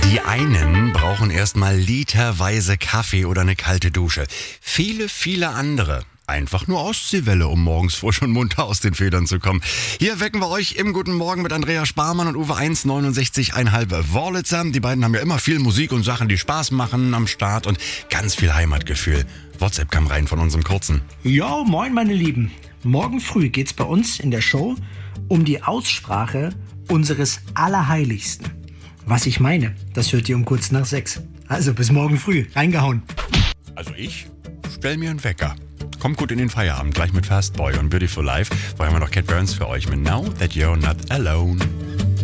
Die einen brauchen erstmal literweise Kaffee oder eine kalte Dusche. Viele andere einfach nur Ostseewelle, um morgens frisch und munter aus den Federn zu kommen. Hier wecken wir euch im Guten Morgen mit Andrea Sparmann und Uwe 1,69,5 Wurlitzer. Die beiden haben ja immer viel Musik und Sachen, die Spaß machen am Start und ganz viel Heimatgefühl. WhatsApp kam rein von unserem Kurzen. Ja, moin meine Lieben. Morgen früh geht's bei uns in der Show um die Aussprache unseres Allerheiligsten. Was ich meine, das hört ihr um kurz nach 6. Also bis morgen früh. Reingehauen. Also ich stell mir einen Wecker. Kommt gut in den Feierabend, gleich mit Fast Boy und Beautiful Life. Vorher haben wir noch Cat Burns für euch mit Now That You're Not Alone.